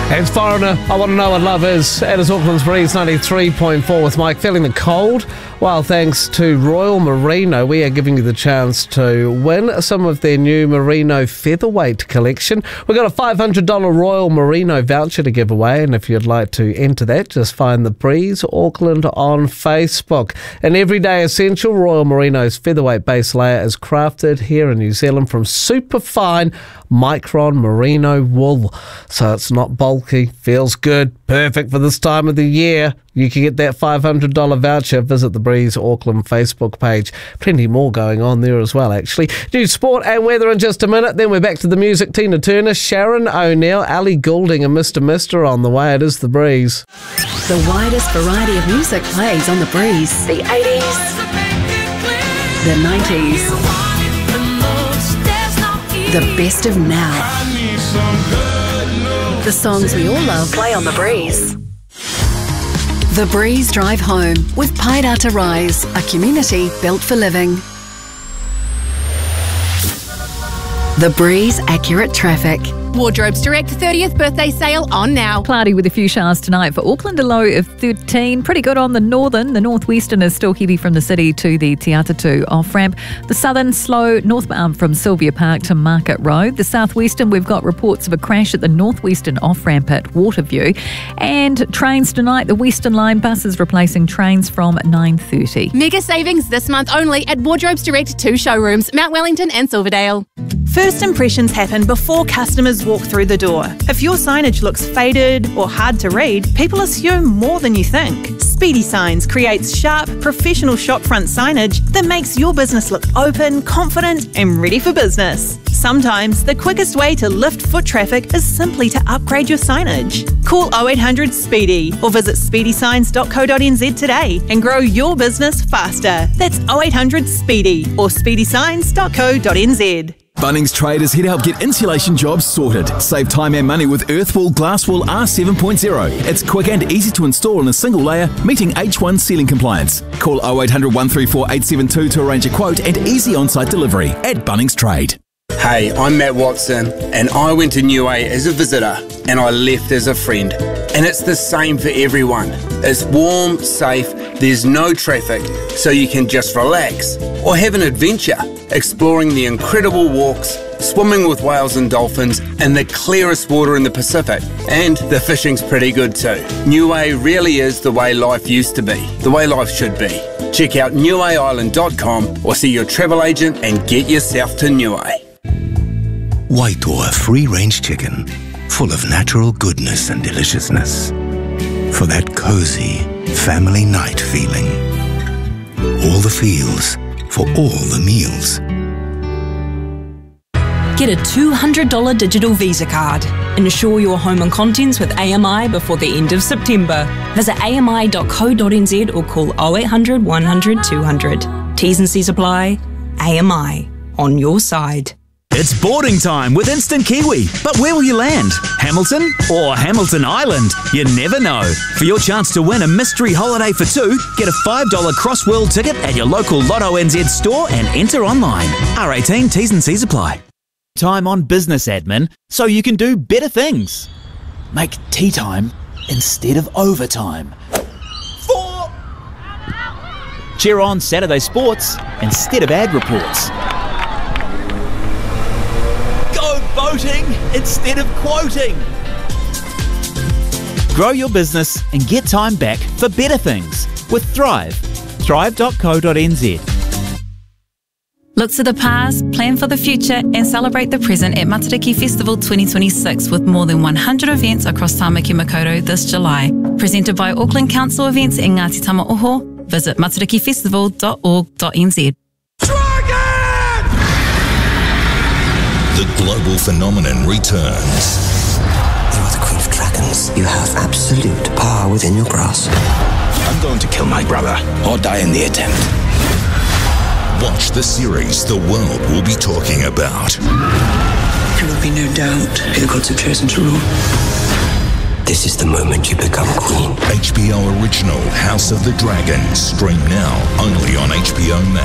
It's Foreigner, I Want to Know What Love Is. It is Auckland's Breeze 93.4 with Mike. Feeling the cold? Well, thanks to Royal Merino, we are giving you the chance to win some of their new Merino featherweight collection. We've got a $500 Royal Merino voucher to give away, and if you'd like to enter that, just find The Breeze Auckland on Facebook. An everyday essential, Royal Merino's featherweight base layer is crafted here in New Zealand from super fine micron merino wool. So it's not bulky, feels good, perfect for this time of the year. You can get that $500 voucher. Visit the Breeze Auckland Facebook page. Plenty more going on there as well, actually. News, sport and weather in just a minute. Then we're back to the music. Tina Turner, Sharon O'Neill, Ali Goulding and Mr. Mister on the way. It is The Breeze. The widest variety of music plays on The Breeze. The 80s, the 90s, the best of now. The songs we all love play on The Breeze. The Breeze Drive Home with Pairata Rise, a community built for living. The Breeze Accurate Traffic. Wardrobes Direct 30th birthday sale on now. Cloudy with a few showers tonight for Auckland, a low of 13. Pretty good on the northern. The northwestern is still heavy from the city to the Te Atatu off-ramp. The southern slow northbound from Sylvia Park to Market Road. The southwestern, we've got reports of a crash at the northwestern off-ramp at Waterview. And trains tonight, the Western Line buses replacing trains from 9:30. Mega savings this month only at Wardrobes Direct 2 showrooms, Mount Wellington and Silverdale. First impressions happen before customers walk through the door. If your signage looks faded or hard to read, people assume more than you think. Speedy Signs creates sharp, professional shopfront signage that makes your business look open, confident and ready for business. Sometimes the quickest way to lift foot traffic is simply to upgrade your signage. Call 0800 SPEEDY or visit speedysigns.co.nz today and grow your business faster. That's 0800 SPEEDY or speedysigns.co.nz. Bunnings Trade is here to help get insulation jobs sorted. Save time and money with Earthwall Glasswool R7.0. It's quick and easy to install in a single layer, meeting H1 ceiling compliance. Call 0800 134 872 to arrange a quote and easy on-site delivery at Bunnings Trade. Hey, I'm Matt Watson, and I went to Niue as a visitor, and I left as a friend. And it's the same for everyone. It's warm, safe, there's no traffic, so you can just relax or have an adventure, exploring the incredible walks, swimming with whales and dolphins in the clearest water in the Pacific. And the fishing's pretty good too. Niue really is the way life used to be, the way life should be. Check out niueisland.com or see your travel agent and get yourself to Niue. Waitoa free-range chicken, full of natural goodness and deliciousness. For that cozy family night feeling. All the feels for all the meals. Get a $200 digital Visa card. Insure your home and contents with AMI before the end of September. Visit ami.co.nz or call 0800 100 200. T's and C's apply. AMI, on your side. It's boarding time with Instant Kiwi. But where will you land? Hamilton or Hamilton Island? You never know. For your chance to win a mystery holiday for two, get a $5 cross-world ticket at your local Lotto NZ store and enter online. R18, T's and C's apply. Time on business admin so you can do better things. Make tea time instead of overtime. 4. Cheer on Saturday sports instead of ad reports. Voting instead of quoting. Grow your business and get time back for better things with Thrive. Thrive.co.nz. Look to the past, plan for the future and celebrate the present at Matariki Festival 2026 with more than 100 events across Tāmaki Makaurau this July. Presented by Auckland Council Events and Ngāti Tamaoho. Visit matarikifestival.org.nz. The global phenomenon returns. You are the Queen of Dragons. You have absolute power within your grasp. I'm going to kill my brother or die in the attempt. Watch the series the world will be talking about. There will be no doubt who the gods have chosen to rule. This is the moment you become queen. HBO original House of the Dragon. Stream now only on HBO Max.